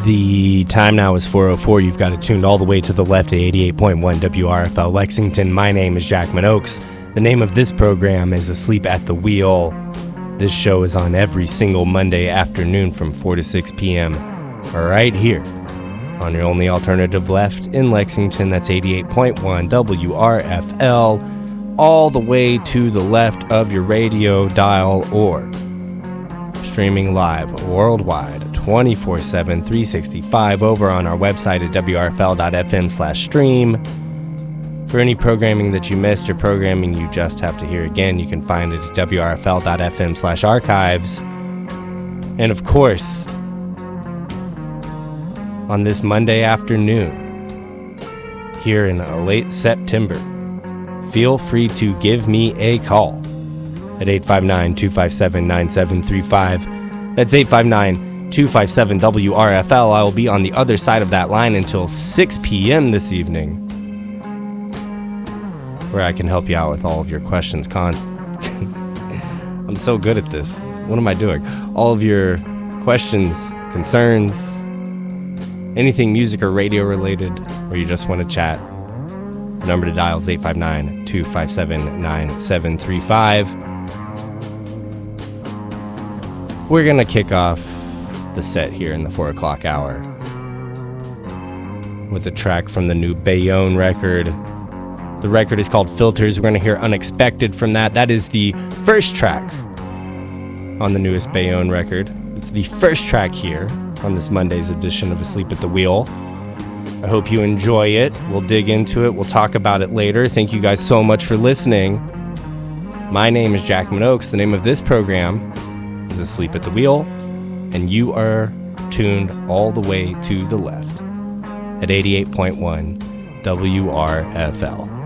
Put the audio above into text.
The time now is 4:04. You've got it tuned all the way to the left at 88.1 WRFL Lexington. My name is Jackman Oaks. The name of this program is Asleep at the Wheel. This show is on every single Monday afternoon from 4 to 6 p.m. right here on your only alternative left in Lexington. That's 88.1 WRFL, all the way to the left of your radio dial or streaming live worldwide 24/7, 365 over on our website at wrfl.fm/stream. For any programming that you missed or programming you just have to hear again, you can find it at wrfl.fm/archives. And of course, on this Monday afternoon, here in late September, feel free to give me a call at 859-257-9735. That's 859-257-WRFL. I will be on the other side of that line until 6 p.m. this evening, where I can help you out with all of your questions. I'm so good at this. What am I doing? All of your questions, concerns, anything music or radio related, or you just want to chat. The number to dial is 859-257-9735. We're going to kick off the set here in the 4 o'clock hour with a track from the new Bayonne record. The record is called Filters. We're going to hear Unexpected from that. That is the first track on the newest Bayonne record. It's the first track here on this Monday's edition of Asleep at the Wheel. I hope you enjoy it. We'll dig into it. We'll talk about it later. Thank you guys so much for listening. My name is Jackman Oaks. The name of this program is Asleep at the Wheel, and you are tuned all the way to the left at 88.1 WRFL.